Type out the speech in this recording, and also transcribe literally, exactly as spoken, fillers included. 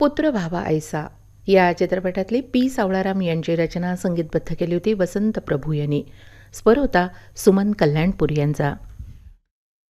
पुत्र व्हावा ऐसा या चित्रपटातली पी सावळाराम यांची रचना संगीतबद्ध केली होती वसंत प्रभू यांनी. स्वर होता सुमन कल्याणपूर यांचा.